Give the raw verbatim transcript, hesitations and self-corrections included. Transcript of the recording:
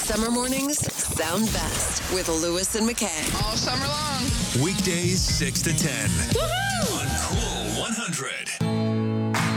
Summer mornings sound best with Lewis and McKay. All summer long. Weekdays six to ten. Woohoo!